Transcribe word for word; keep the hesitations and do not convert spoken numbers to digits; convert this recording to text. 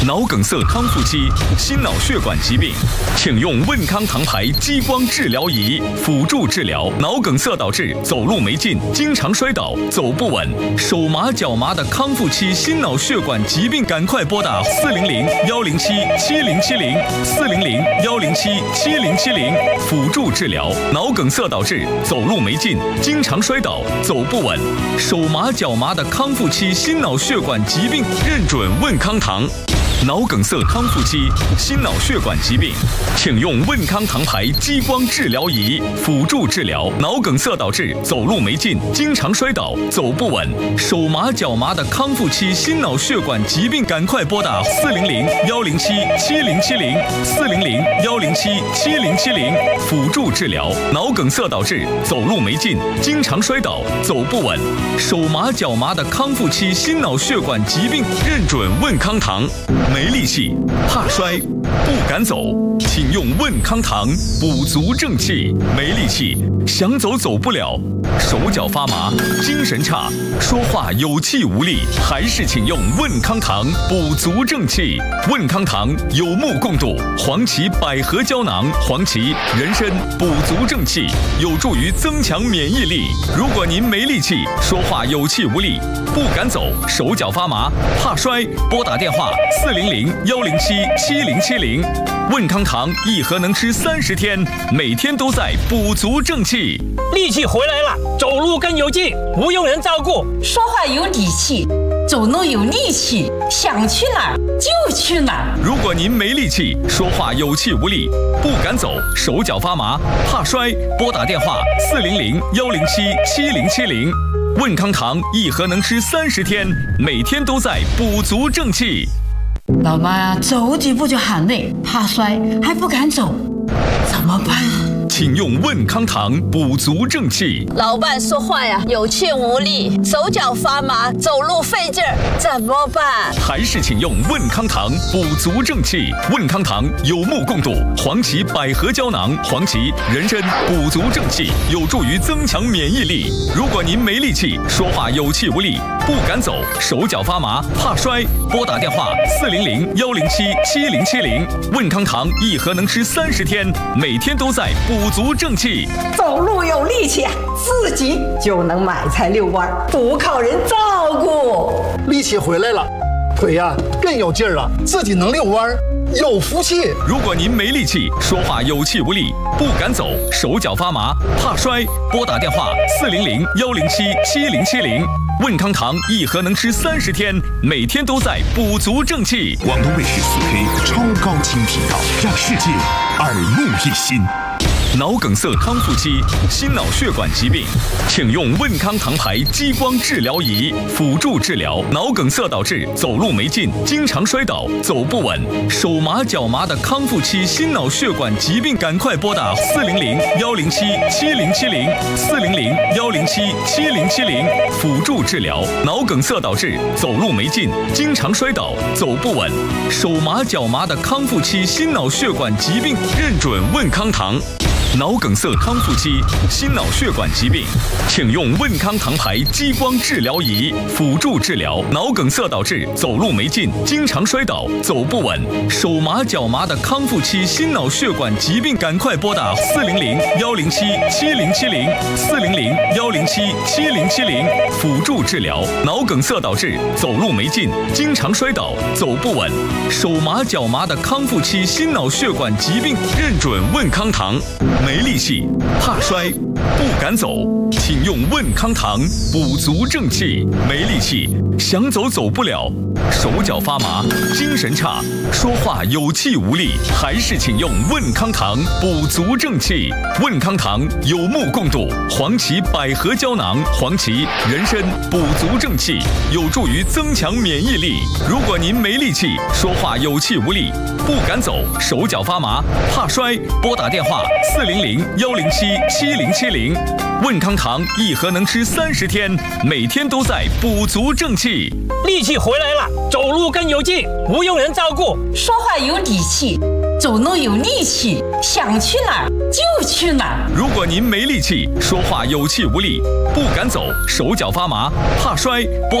脑梗塞康复期、心脑血管疾病，请用问康堂牌激光治疗仪辅助治疗。脑梗塞导致走路没劲、经常摔倒、走不稳、手麻脚麻的康复期心脑血管疾病，赶快拨打四零零幺零七七零七零四零零幺零七七零七零辅助治疗。脑梗塞导致走路没劲、经常摔倒、走不稳、手麻脚麻的康复期心脑血管疾病，认准问康堂。脑梗塞康复期、心脑血管疾病，请用问康堂牌激光治疗仪辅助治疗。脑梗塞导致走路没劲、经常摔倒、走不稳、手麻脚麻的康复期心脑血管疾病，赶快拨打四零零幺零七七零七零四零零幺零七七零七零辅助治疗。脑梗塞导致走路没劲、经常摔倒、走不稳、手麻脚麻的康复期心脑血管疾病，认准问康堂。没力气、怕摔、不敢走，请用问康堂补足正气。没力气，想走走不了，手脚发麻，精神差，说话有气无力，还是请用问康堂补足正气。问康堂有目共睹，黄芪百合胶囊、黄芪、人参补足正气，有助于增强免疫力。如果您没力气，说话有气无力，不敢走，手脚发麻，怕摔，拨打电话四零零幺零七七零七零。问康堂一盒能吃三十天，每天都在补足正气。 力气回来了，走路更有劲，不用人照顾， 说话有底气，走路有力气，想去哪儿就去哪儿。 如果您没力气，说话有气无力，不敢走，手脚发麻，怕摔，拨打电话四零零幺零七七零七零。问康堂一盒能吃三十天，每天都在补足正气。 老妈呀，走几步就喊累，怕摔还不敢走，怎么办啊？ 请用问康堂补足正气。 老伴说话呀有气无力，手脚发麻，走路费劲儿，怎么办？ 还是请用问康堂补足正气。问康堂有目共睹，黄芪百合胶囊、黄芪、人参补足正气，有助于增强免疫力。如果您没力气，说话有气无力，不敢走，手脚发麻，怕摔，拨打电话四零零幺零七七零七零。问康堂一盒能吃三十天，每天都在补足正气。 走路有力气，自己就能买菜遛弯，不靠人照顾。 力气回来了，腿呀、啊、更有劲儿了，自己能遛弯，有福气。 如果您没力气，说话有气无力，不敢走，手脚发麻，怕摔，拨打电话四零零幺零七七零七零。问康堂一盒能吃三十天，每天都在补足正气。 广东卫视四 K 超高清频道，让世界耳目一新。 脑梗塞康复期、心脑血管疾病，请用问康堂牌激光治疗仪辅助治疗。脑梗塞导致走路没劲、经常摔倒、走不稳、手麻脚麻的康复期心脑血管疾病，赶快拨打四零零幺零七七零七零四零零幺零七七零七零辅助治疗。脑梗塞导致走路没劲、经常摔倒、走不稳、手麻脚麻的康复期心脑血管疾病，认准问康堂。脑梗塞康复期、心脑血管疾病，请用问康堂牌激光治疗仪辅助治疗。脑梗塞导致走路没劲、经常摔倒、走不稳、手麻脚麻的康复期心脑血管疾病，赶快拨打四零零幺零七七零七零四零零幺零七七零七零辅助治疗。脑梗塞导致走路没劲、经常摔倒、走不稳、手麻脚麻的康复期心脑血管疾病，认准问康堂。没力气、怕摔、不敢走，请用问康堂补足正气。没力气，想走走不了，手脚发麻，精神差，说话有气无力，还是请用问康堂补足正气。问康堂有目共睹，黄芪百合胶囊、黄芪、人参补足正气，有助于增强免疫力。如果您没力气，说话有气无力，不敢走，手脚发麻，怕摔，拨打电话四零零幺零七七零七零。问康堂一盒能吃三十天，每天都在补足正气。 力气回来了，走路更有劲，不用人照顾， 说话有底气，走路有力气，想去哪儿就去哪儿。 如果您没力气，说话有气无力，不敢走，手脚发麻，怕摔，拨